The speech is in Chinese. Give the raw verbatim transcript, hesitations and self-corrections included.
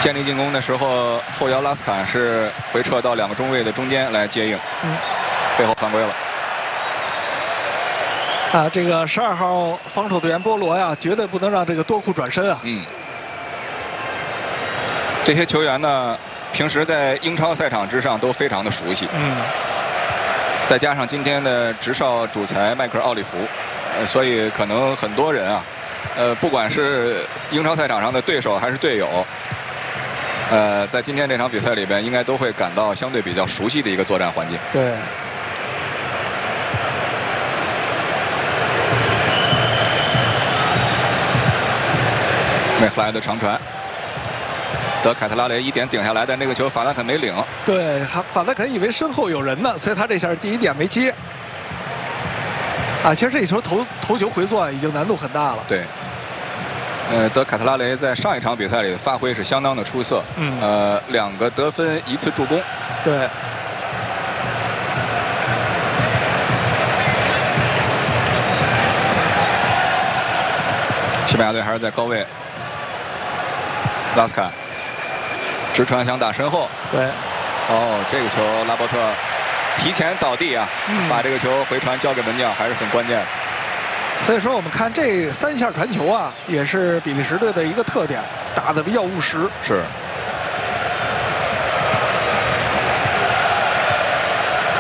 建立进攻的时候，后腰拉斯坎是回撤到两个中卫的中间来接应，嗯，背后犯规了。 啊，这个十二号防守队员波罗呀，绝对不能让这个多库转身啊。 嗯，这些球员呢，平时在英超赛场之上都非常的熟悉。 嗯， 再加上今天的执哨主裁迈克尔·奥利弗，呃，所以可能很多人啊，呃，不管是英超赛场上的对手还是队友，呃，在今天这场比赛里边，应该都会感到相对比较熟悉的一个作战环境。 对。 梅赫莱的长传，德凯特拉雷一点顶下来的那个球，法兰肯没领。 对，法兰肯以为身后有人呢，所以他这下第一点没接。啊，其实这球头头球回做已经难度很大了。 对。呃，德凯特拉雷在上一场比赛里的发挥是相当的出色。嗯。呃，两个得分，一次助攻。 对。 西班牙队还是在高位。拉斯卡直传想打身后， 对， 哦，这个球拉波特提前倒地啊，嗯、把这个球回传交给门将，还是很关键的。 所以说，我们看这三下传球啊，也是比利时队的一个特点，打得比较务实。 是。